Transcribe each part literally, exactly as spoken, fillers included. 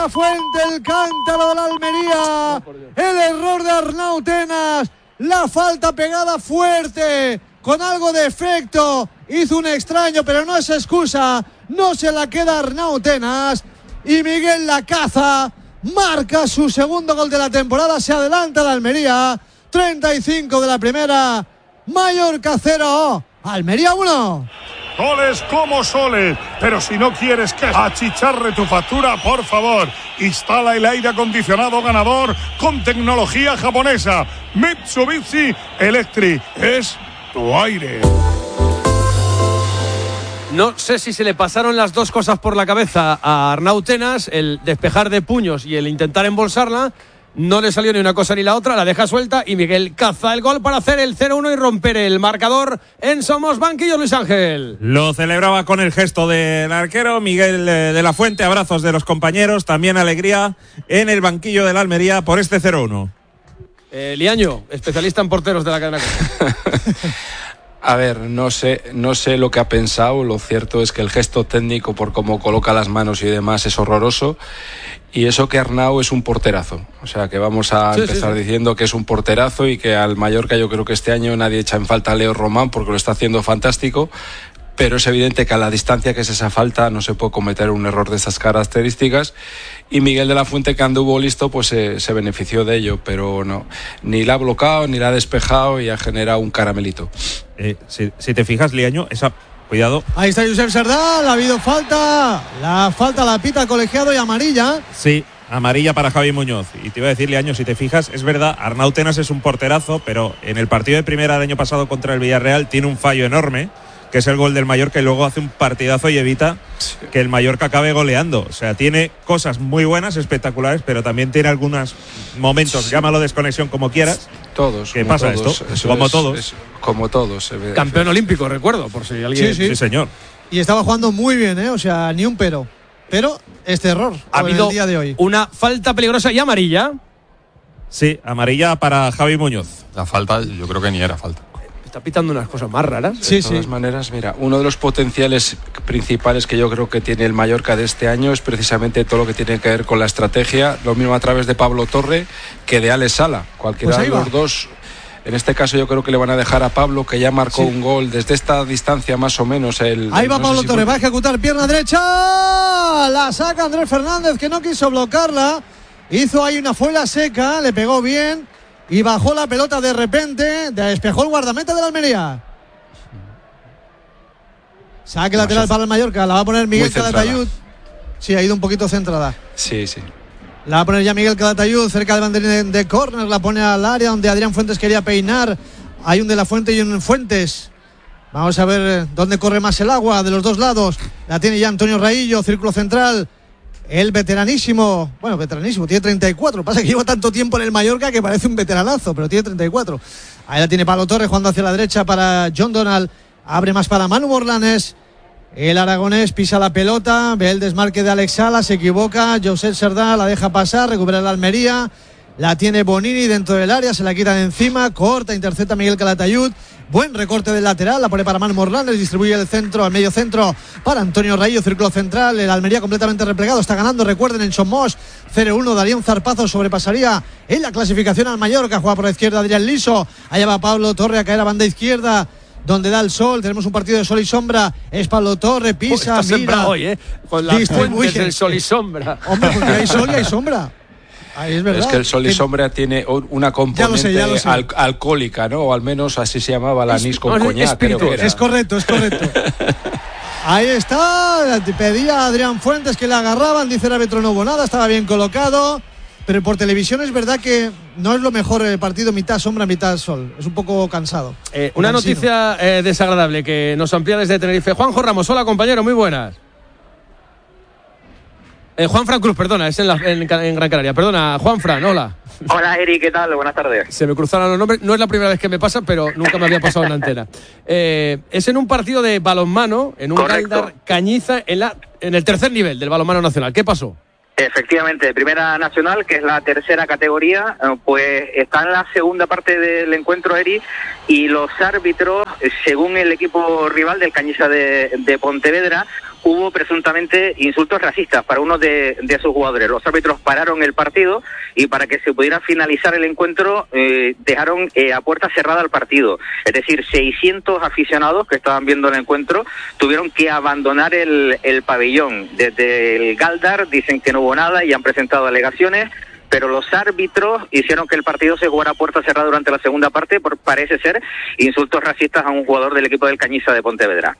la Fuente, el cántaro de la Almería, el error de Arnau Tenas, la falta pegada fuerte, con algo de efecto, hizo un extraño, pero no es excusa, no se la queda Arnau Tenas, y Miguel la caza, marca su segundo gol de la temporada, se adelanta la Almería, treinta y cinco de la primera, Mallorca cero, Almería uno. Goles como soles, pero si no quieres que achicharre tu factura, por favor, instala el aire acondicionado ganador con tecnología japonesa. Mitsubishi Electric es tu aire. No sé si se le pasaron las dos cosas por la cabeza a Arnau Tenas, el despejar de puños y el intentar embolsarla. No le salió ni una cosa ni la otra, la deja suelta y Miguel caza el gol para hacer el cero uno y romper el marcador en Somos Banquillo. Luis Ángel lo celebraba con el gesto del arquero Miguel de la Fuente, abrazos de los compañeros, también alegría en el banquillo de la Almería por este cero uno. eh, Liaño, especialista en porteros de la cadena. A ver, no sé, no sé lo que ha pensado, lo cierto es que el gesto técnico por cómo coloca las manos y demás es horroroso. Y eso que Arnau es un porterazo, o sea que vamos a sí, empezar sí, sí. diciendo que es un porterazo y que al Mallorca yo creo que este año nadie echa en falta a Leo Román porque lo está haciendo fantástico, pero es evidente que a la distancia que es esa falta no se puede cometer un error de esas características y Miguel de la Fuente, que anduvo listo, pues eh, se benefició de ello, pero no, ni la ha bloqueado ni la ha despejado y ha generado un caramelito. Eh, si, si te fijas, Liaño, esa... Cuidado. Ahí está Josep Serdal, ha habido falta. La falta la pita colegiado y amarilla. Sí, amarilla para Javi Muñoz. Y te iba a decir, Liaño, si te fijas, es verdad, Arnau Tenas es un porterazo, pero en el partido de primera del año pasado contra el Villarreal tiene un fallo enorme, que es el gol del Mallorca, y luego hace un partidazo y evita sí. que el Mallorca acabe goleando. O sea, tiene cosas muy buenas, espectaculares, pero también tiene algunos momentos, sí. llámalo desconexión como quieras. Todos. ¿Qué pasa todos, esto? Eso como es, todos. Es, como todos. Campeón olímpico, recuerdo, por si alguien... Sí, sí. sí, señor. Y estaba jugando muy bien, ¿eh? O sea, ni un pero. Pero este error ha habido el día de hoy. Una falta peligrosa y amarilla. Sí, amarilla para Javi Muñoz. La falta, yo creo que ni era falta. Está pitando unas cosas más raras. Sí, de todas sí. maneras, mira, uno de los potenciales principales que yo creo que tiene el Mallorca de este año es precisamente todo lo que tiene que ver con la estrategia, lo mismo a través de Pablo Torre que de Alex Sala. Cualquiera pues de los dos. En este caso yo creo que le van a dejar a Pablo, que ya marcó sí. un gol desde esta distancia más o menos. El, Ahí va no Pablo si Torres, fue... va a ejecutar pierna derecha. La saca Andrés Fernández, que no quiso bloquearla. Hizo ahí una fuela seca, le pegó bien y bajó la pelota de repente. Despejó el guardameta de la Almería. Saque no, lateral para el Mallorca, la va a poner Miguel Calatayud. Sí, ha ido un poquito centrada. Sí, sí. La va a poner ya Miguel Calatayud cerca del banderín de, de córner, la pone al área donde Adrián Fuentes quería peinar. Hay un de la Fuente y un Fuentes. Vamos a ver dónde corre más el agua de los dos lados. La tiene ya Antonio Raillo, círculo central. El veteranísimo, bueno, veteranísimo, tiene treinta y cuatro. Pasa que lleva tanto tiempo en el Mallorca que parece un veteranazo, pero tiene treinta y cuatro. Ahí la tiene Pablo Torres jugando hacia la derecha para John Donald. Abre más para Manu Morlanes. El aragonés pisa la pelota, ve el desmarque de Alex Sala, se equivoca, Josep Serdá la deja pasar, recupera la Almería, la tiene Bonini dentro del área, se la quita de encima, corta, intercepta Miguel Calatayud, buen recorte del lateral, la pone para Manu Morlanes, distribuye el centro, al medio centro para Antonio Raillo, círculo central, el Almería completamente replegado, está ganando, recuerden, en Somos, cero uno, daría un zarpazo, sobrepasaría en la clasificación al Mallorca, juega por la izquierda Adrián Liso, allá va Pablo Torre a caer a banda izquierda, donde da el sol, tenemos un partido de sol y sombra, es Pablo Torre, pisa, oh, mira, hoy, ¿eh? Con las fuentes del sol y sombra. Hombre, porque hay sol y hay sombra. Ahí es verdad. Es que el sol y sombra tiene una componente ya lo sé, ya lo sé. Al- alcohólica, ¿no? O al menos así se llamaba la anís con no, coñac. Creo que era. Es correcto, es correcto. Ahí está, pedía a Adrián Fuentes que le agarraban, dice el árbitro, no hubo nada, estaba bien colocado. Pero por televisión es verdad que no es lo mejor el partido mitad sombra, mitad sol. Es un poco cansado. Eh, una cansino. noticia eh, desagradable que nos amplía desde Tenerife. Juanjo Ramos, hola compañero, muy buenas. Eh, Juan Fran Cruz, perdona, es en, la, en, en Gran Canaria. Perdona, Juan Fran, hola. Hola Eri, ¿qué tal? Buenas tardes. Se me cruzaron los nombres, no es la primera vez que me pasa, pero nunca me había pasado en la antena. Eh, es en un partido de balonmano, en un Galdar Cañiza, en, la, en el tercer nivel del balonmano nacional. ¿Qué pasó? Efectivamente, Primera Nacional, que es la tercera categoría, pues está en la segunda parte del encuentro, Eri, y los árbitros, según el equipo rival del Cañiza de, de Pontevedra, hubo presuntamente insultos racistas para uno de, de sus jugadores. Los árbitros pararon el partido y para que se pudiera finalizar el encuentro eh, dejaron eh, a puerta cerrada el partido. Es decir, seiscientos aficionados que estaban viendo el encuentro tuvieron que abandonar el, el pabellón. Desde el Galdar dicen que no hubo nada y han presentado alegaciones, pero los árbitros hicieron que el partido se jugara a puerta cerrada durante la segunda parte por, parece ser, insultos racistas a un jugador del equipo del Cañiza de Pontevedra.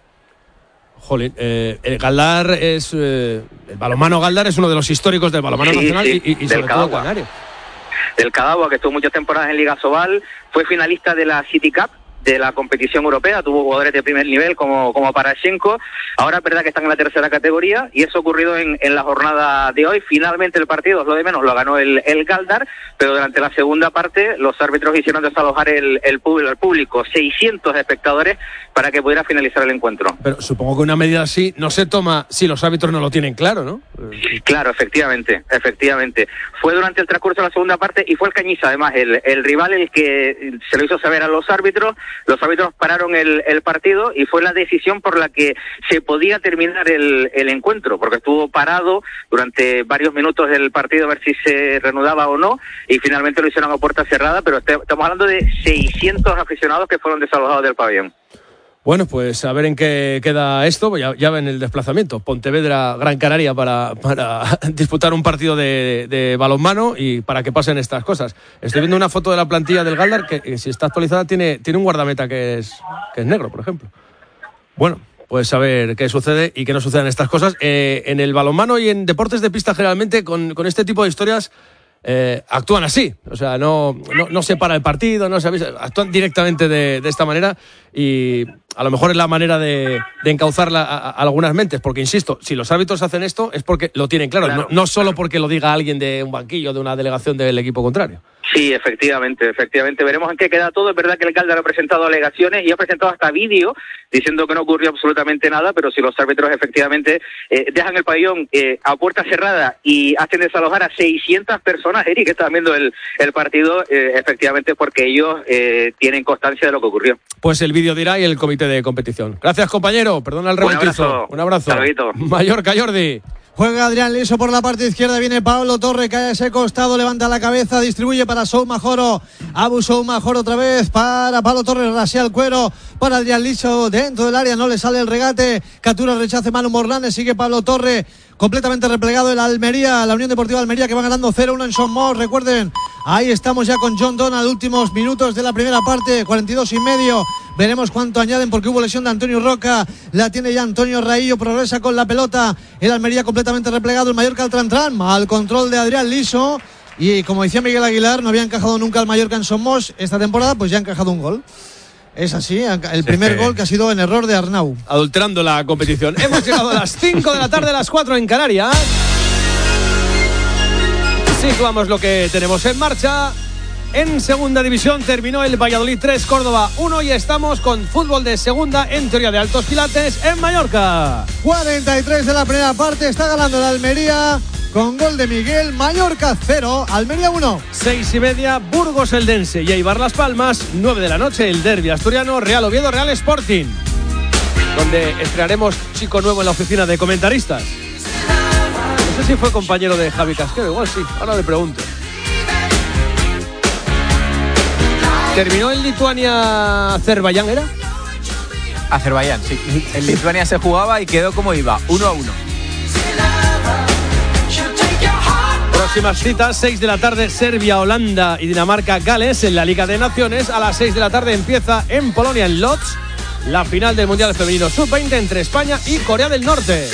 Jolín, eh, el Galdar es... Eh, el balonmano Galdar es uno de los históricos del balonmano sí, nacional sí, y, y, y sobre todo canario. Del Cadagua, que estuvo muchas temporadas en Liga Sobal, fue finalista de la City Cup, de la competición europea, tuvo jugadores de primer nivel como, como Parashenko. Ahora es verdad que están en la tercera categoría y eso ha ocurrido en, en la jornada de hoy. Finalmente el partido, es lo de menos, lo ganó el, el Galdar, pero durante la segunda parte los árbitros hicieron desalojar el, el, público, el público, seiscientos espectadores, para que pudiera finalizar el encuentro. Pero supongo que una medida así no se toma si los árbitros no lo tienen claro, ¿no? Claro, efectivamente, efectivamente. Fue durante el transcurso de la segunda parte y fue el Cañiza, además, el, el rival el que se lo hizo saber a los árbitros. Los árbitros pararon el, el partido y fue la decisión por la que se podía terminar el, el encuentro, porque estuvo parado durante varios minutos el partido a ver si se reanudaba o no, y finalmente lo hicieron a puerta cerrada, pero estamos hablando de seiscientos aficionados que fueron desalojados del pabellón. Bueno, pues a ver en qué queda esto. Ya, ya ven el desplazamiento. Pontevedra, Gran Canaria para, para disputar un partido de, de balonmano y para que pasen estas cosas. Estoy viendo una foto de la plantilla del Galdar que, que si está actualizada tiene, tiene un guardameta que es, que es negro, por ejemplo. Bueno, pues a ver qué sucede y qué no suceden estas cosas. Eh, en el balonmano y en deportes de pista generalmente con, con este tipo de historias Eh, actúan así, o sea, no, no, no se para el partido, no se avisa, actúan directamente de, de esta manera y a lo mejor es la manera de, de encauzar a, a, a algunas mentes, porque insisto, si los árbitros hacen esto es porque lo tienen claro, claro. No, no solo porque lo diga alguien de un banquillo, de una delegación del equipo contrario. Sí, efectivamente, efectivamente. Veremos en qué queda todo. Es verdad que el Galdar ha presentado alegaciones y ha presentado hasta vídeo diciendo que no ocurrió absolutamente nada, pero si los árbitros efectivamente eh, dejan el pabellón eh, a puerta cerrada y hacen desalojar a seiscientas personas, Eric, que están viendo el, el partido, eh, efectivamente porque ellos eh, tienen constancia de lo que ocurrió. Pues el vídeo dirá y el comité de competición. Gracias, compañero. Perdona el revoltizo. Un abrazo. Un abrazo. Mallorca, Jordi. Juega Adrián Liso por la parte izquierda, viene Pablo Torre, cae a ese costado, levanta la cabeza, distribuye para Soumajoro, Abu Soumajoro otra vez para Pablo Torre, rasea el cuero para Adrián Liso dentro del área, no le sale el regate, captura, rechace Manu Morlanes, sigue Pablo Torre, completamente replegado el Almería, la Unión Deportiva Almería que va ganando cero uno en Somos. Recuerden, ahí estamos ya con John Donald, últimos minutos de la primera parte, cuarenta y dos y medio. Veremos cuánto añaden porque hubo lesión de Antonio Roca, la tiene ya Antonio Raillo, progresa con la pelota, el Almería completamente replegado, el Mallorca al Trantrán, mal control de Adrián Liso y como decía Miguel Aguilar, no había encajado nunca el Mallorca en Somos, esta temporada pues ya ha encajado un gol. Es así, el primer sí. gol que ha sido en error de Arnau. Adulterando la competición. Hemos llegado a las cinco de la tarde, a las cuatro en Canarias. Situamos lo que tenemos en marcha. En segunda división terminó el Valladolid tres, Córdoba uno y estamos con fútbol de segunda en teoría de altos quilates en Mallorca. cuarenta y tres de la primera parte, está ganando el Almería con gol de Miguel. Mallorca cero, Almería uno. Seis y media, Burgos Eldense y Eibar Las Palmas. Nueve de la noche, el derbi asturiano, Real Oviedo, Real Sporting, donde estrenaremos chico nuevo en la oficina de comentaristas. No sé si fue compañero de Javi Casquero, igual sí, ahora le pregunto. ¿Terminó en Lituania-Azerbaiyán, era? Azerbaiyán, sí. En Lituania se jugaba y quedó como iba, uno a uno. Próximas citas, seis de la tarde, Serbia, Holanda y Dinamarca, Gales en la Liga de Naciones. A las seis de la tarde empieza en Polonia, en Lodz, la final del Mundial Femenino sub veinte entre España y Corea del Norte.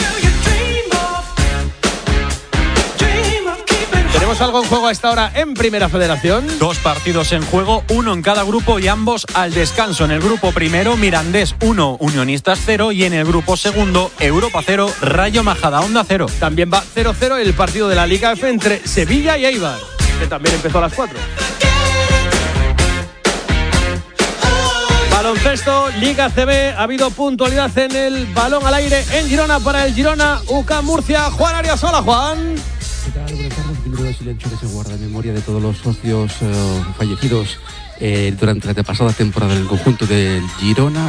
¿Tenemos algo en juego a esta hora en Primera Federación? Dos partidos en juego, uno en cada grupo y ambos al descanso. En el grupo primero, Mirandés uno, Unionistas cero y en el grupo segundo, Europa cero, Rayo Majadahonda cero. También va cero cero el partido de la Liga F entre Sevilla y Eibar, que también empezó a las cuatro. Baloncesto, Liga C B, ha habido puntualidad en el balón al aire en Girona para el Girona, U C A M Murcia. Juan Arias, hola Juan. ¿Qué tal? Buenas tardes. Un minuto de silencio que se guarda en memoria de todos los socios eh, fallecidos eh, durante la pasada temporada del conjunto del Girona.